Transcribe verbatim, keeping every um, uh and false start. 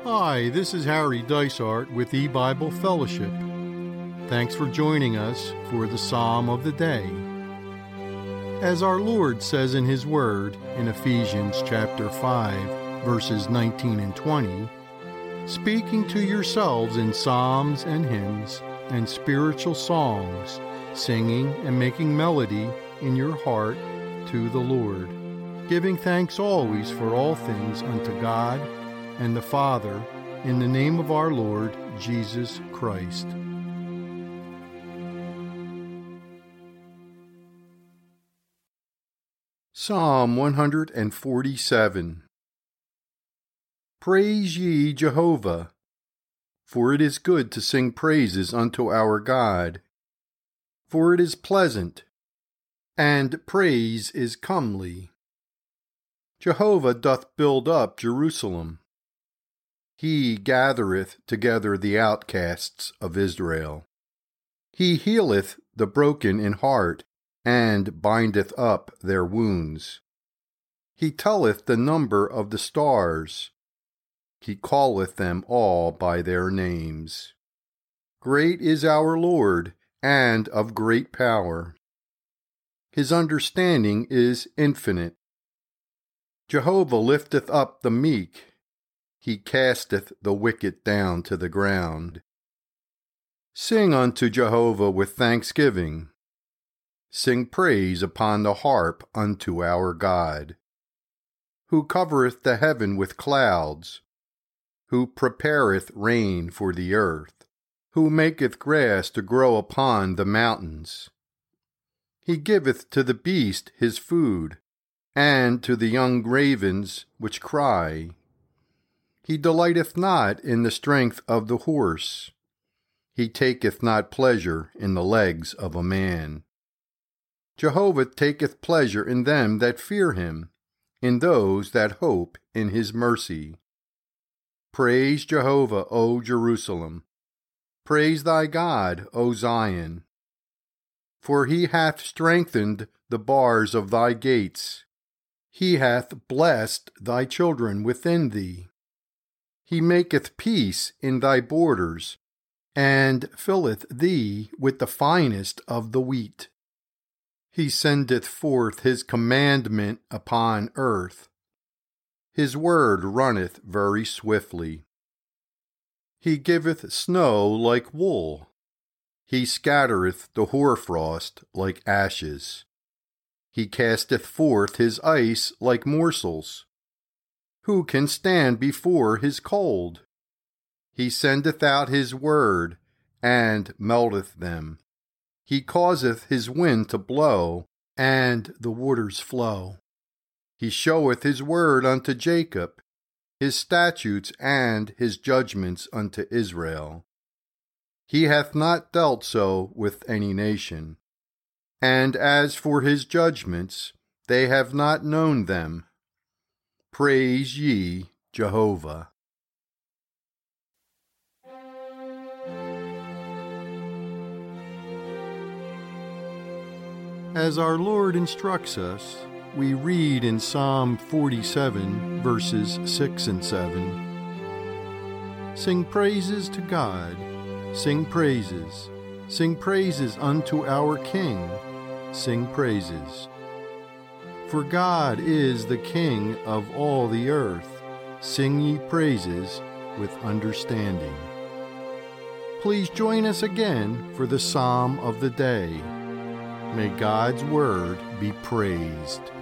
Hi, this is Harry Dysart with E-Bible Fellowship. Thanks for joining us for the Psalm of the Day. As our Lord says in His Word in Ephesians chapter five, verses nineteen and twenty, speaking to yourselves in psalms and hymns and spiritual songs, singing and making melody in your heart to the Lord, giving thanks always for all things unto God and the Father, in the name of our Lord Jesus Christ. Psalm one forty-seven. Praise ye Jehovah, for it is good to sing praises unto our God. For it is pleasant, and praise is comely. Jehovah doth build up Jerusalem. He gathereth together the outcasts of Israel. He healeth the broken in heart, and bindeth up their wounds. He telleth the number of the stars. He calleth them all by their names. Great is our Lord, and of great power. His understanding is infinite. Jehovah lifteth up the meek. He casteth the wicked down to the ground. Sing unto Jehovah with thanksgiving. Sing praise upon the harp unto our God, who covereth the heaven with clouds, who prepareth rain for the earth, who maketh grass to grow upon the mountains. He giveth to the beast his food, and to the young ravens which cry. He delighteth not in the strength of the horse. He taketh not pleasure in the legs of a man. Jehovah taketh pleasure in them that fear him, in those that hope in his mercy. Praise Jehovah, O Jerusalem. Praise thy God, O Zion. For he hath strengthened the bars of thy gates. He hath blessed thy children within thee. He maketh peace in thy borders, and filleth thee with the finest of the wheat. He sendeth forth his commandment upon earth. His word runneth very swiftly. He giveth snow like wool. He scattereth the hoarfrost like ashes. He casteth forth his ice like morsels. Who can stand before his cold? He sendeth out his word, and melteth them. He causeth his wind to blow, and the waters flow. He showeth his word unto Jacob, his statutes and his judgments unto Israel. He hath not dealt so with any nation. And as for his judgments, they have not known them. Praise ye Jehovah. As our Lord instructs us, we read in Psalm forty-seven, verses six and seven, Sing praises to God, sing praises, sing praises unto our King, sing praises. For God is the King of all the earth. Sing ye praises with understanding. Please join us again for the Psalm of the Day. May God's word be praised.